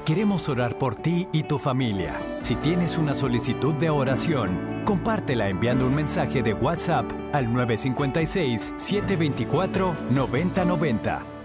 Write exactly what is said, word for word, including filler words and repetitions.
Queremos orar por ti y tu familia. Si tienes una solicitud de oración, compártela enviando un mensaje de WhatsApp al nueve cinco seis, siete dos cuatro, nueve cero nueve cero.